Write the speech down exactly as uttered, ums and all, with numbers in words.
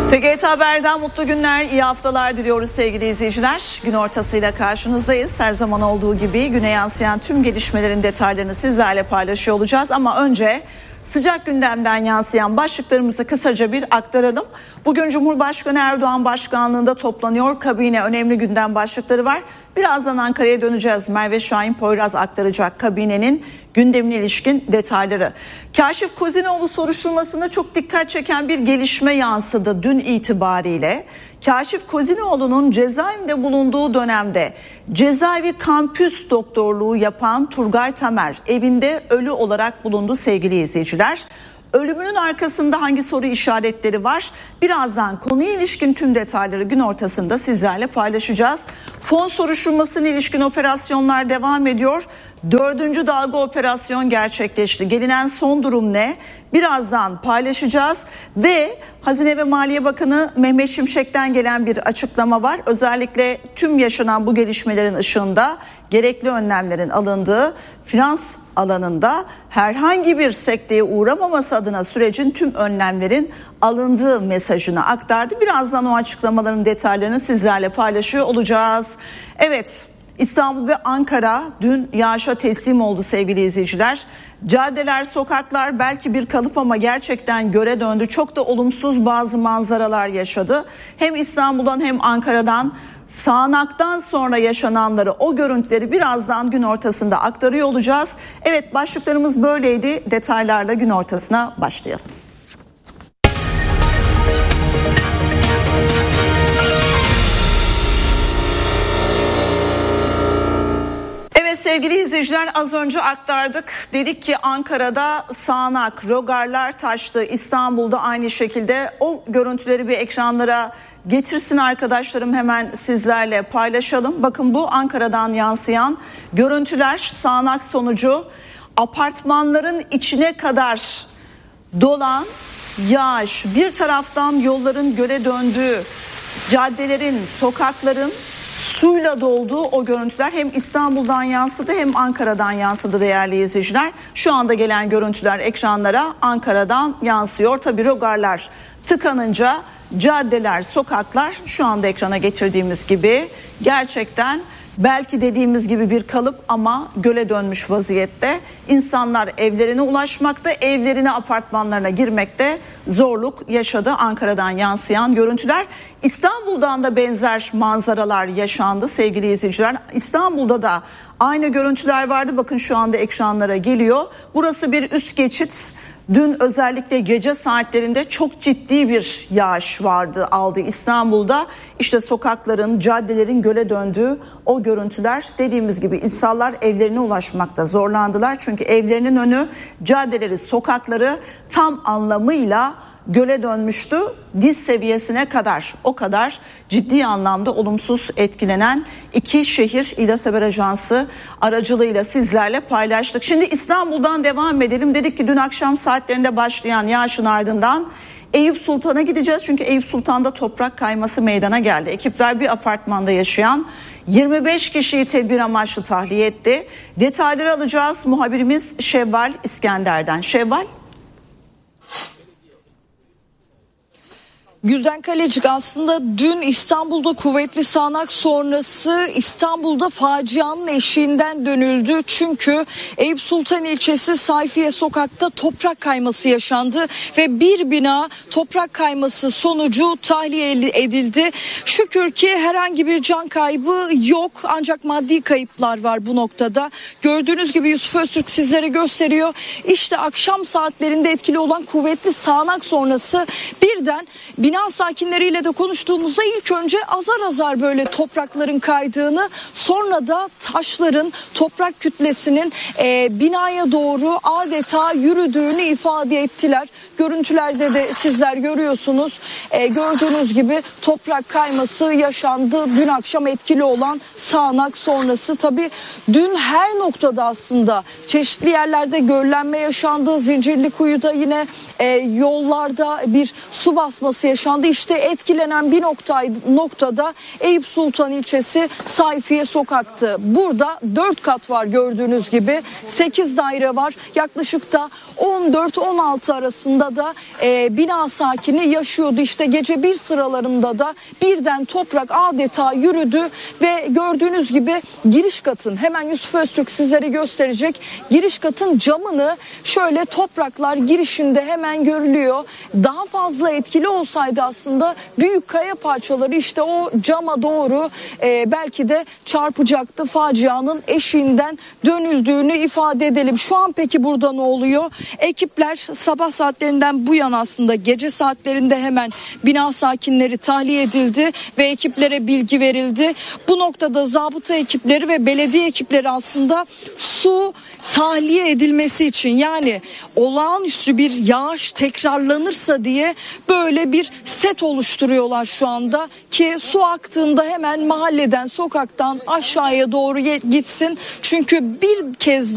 T G R T Haber'den mutlu günler, iyi haftalar diliyoruz sevgili izleyiciler. Gün ortasıyla karşınızdayız. Her zaman olduğu gibi güne yansıyan tüm gelişmelerin detaylarını sizlerle paylaşıyor olacağız. Ama önce sıcak gündemden yansıyan başlıklarımızı kısaca bir aktaralım. Bugün Cumhurbaşkanı Erdoğan başkanlığında toplanıyor kabine, önemli gündem başlıkları var. Birazdan Ankara'ya döneceğiz. Merve Şahin Poyraz aktaracak kabinenin gündemine ilişkin detayları. Kaşif Kozinoğlu soruşturmasında çok dikkat çeken bir gelişme yansıdı dün itibariyle. Kaşif Kozinoğlu'nun cezaevinde bulunduğu dönemde cezaevi kampüs doktorluğu yapan Turgay Tamer evinde ölü olarak bulundu sevgili izleyiciler. Ölümünün arkasında hangi soru işaretleri var? Birazdan konuya ilişkin tüm detayları gün ortasında sizlerle paylaşacağız. Fon soruşturmasına ilişkin operasyonlar devam ediyor. Dördüncü dalga operasyon gerçekleşti. Gelinen son durum ne? Birazdan paylaşacağız ve Hazine ve Maliye Bakanı Mehmet Şimşek'ten gelen bir açıklama var. Özellikle tüm yaşanan bu gelişmelerin ışığında gerekli önlemlerin alındığı, finans alanında herhangi bir sekteye uğramaması adına sürecin tüm önlemlerin alındığı mesajını aktardı. Birazdan o açıklamaların detaylarını sizlerle paylaşıyor olacağız. Evet, İstanbul ve Ankara dün yağışa teslim oldu sevgili izleyiciler. Caddeler, sokaklar belki bir kalıp ama gerçekten göle döndü. Çok da olumsuz bazı manzaralar yaşadı. Hem İstanbul'dan hem Ankara'dan sağanaktan sonra yaşananları, o görüntüleri birazdan gün ortasında aktarıyor olacağız. Evet, başlıklarımız böyleydi. Detaylarla gün ortasına başlayalım. Evet sevgili izleyiciler, az önce aktardık. Dedik ki Ankara'da sağanak, rögarlar taştı. İstanbul'da aynı şekilde. O görüntüleri bir ekranlara getirsin arkadaşlarım, hemen sizlerle paylaşalım. Bakın bu Ankara'dan yansıyan görüntüler, sağanak sonucu apartmanların içine kadar dolan yağış, bir taraftan yolların göle döndüğü, caddelerin, sokakların suyla dolduğu o görüntüler hem İstanbul'dan yansıdı hem Ankara'dan yansıdı değerli izleyiciler. Şu anda gelen görüntüler ekranlara Ankara'dan yansıyor. Tabii rögarlar tıkanınca caddeler, sokaklar şu anda ekrana getirdiğimiz gibi gerçekten belki dediğimiz gibi bir kalıp ama göle dönmüş vaziyette. İnsanlar evlerine ulaşmakta, evlerine, apartmanlarına girmekte zorluk yaşadı. Ankara'dan yansıyan görüntüler. İstanbul'dan da benzer manzaralar yaşandı sevgili izleyiciler. İstanbul'da da aynı görüntüler vardı. Bakın şu anda ekranlara geliyor. Burası bir üst geçit. Dün özellikle gece saatlerinde çok ciddi bir yağış vardı, aldı İstanbul'da. İşte sokakların, caddelerin göle döndüğü o görüntüler. Dediğimiz gibi insanlar evlerine ulaşmakta zorlandılar. Çünkü evlerinin önü, caddeleri, sokakları tam anlamıyla göle dönmüştü, diz seviyesine kadar. O kadar ciddi anlamda olumsuz etkilenen iki şehir İlyas Haber Ajansı aracılığıyla sizlerle paylaştık. Şimdi İstanbul'dan devam edelim. Dedik ki dün akşam saatlerinde başlayan yağışın ardından Eyüp Sultan'a gideceğiz. Çünkü Eyüp Sultan'da toprak kayması meydana geldi. Ekipler bir apartmanda yaşayan yirmi beş kişiyi tedbir amaçlı tahliye etti. Detayları alacağız muhabirimiz Şevval İskender'den. Şevval. Gülden Kalecik, aslında dün İstanbul'da kuvvetli sağanak sonrası İstanbul'da facianın eşiğinden dönüldü. Çünkü Eyüp Sultan ilçesi Sayfiye sokakta toprak kayması yaşandı ve bir bina toprak kayması sonucu tahliye edildi. Şükür ki herhangi bir can kaybı yok, ancak maddi kayıplar var bu noktada. Gördüğünüz gibi Yusuf Öztürk sizlere gösteriyor. İşte akşam saatlerinde etkili olan kuvvetli sağanak sonrası birden bina sakinleriyle de konuştuğumuzda ilk önce azar azar böyle toprakların kaydığını, sonra da taşların, toprak kütlesinin e, binaya doğru adeta yürüdüğünü ifade ettiler. Görüntülerde de sizler görüyorsunuz. E, gördüğünüz gibi toprak kayması yaşandı. Dün akşam etkili olan sağanak sonrası. Tabii dün her noktada aslında çeşitli yerlerde göllenme yaşandı. Zincirlikuyu'da yine e, yollarda bir su su basması yaşandı. İşte etkilenen bir nokta, noktada Eyüp Sultan ilçesi Sayfiye Sokak'tı. Burada dört kat var gördüğünüz gibi. sekiz daire var. Yaklaşık da on dört on altı arasında da e, bina sakini yaşıyordu. İşte gece bir sıralarında da birden toprak adeta yürüdü ve gördüğünüz gibi giriş katın, hemen Yusuf Öztürk sizlere gösterecek, giriş katın camını şöyle topraklar girişinde hemen görülüyor. Daha fazla etkili olsaydı aslında büyük kaya parçaları işte o cama doğru e, belki de çarpacaktı. Facianın eşiğinden dönüldüğünü ifade edelim. Şu an peki burada ne oluyor? Ekipler sabah saatlerinden bu yana aslında gece saatlerinde hemen bina sakinleri tahliye edildi ve ekiplere bilgi verildi. Bu noktada zabıta ekipleri ve belediye ekipleri aslında su tahliye edilmesi için, yani olağanüstü bir yağış tekrarlanırsa diye böyle bir set oluşturuyorlar şu anda ki su aktığında hemen mahalleden, sokaktan aşağıya doğru gitsin. Çünkü bir kez